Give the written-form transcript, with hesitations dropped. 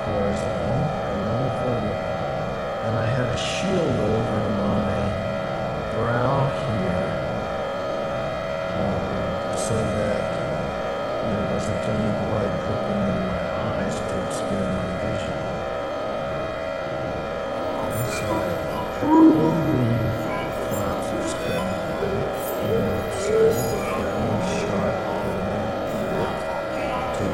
where I was like, no, I will never forget. And I had a shield over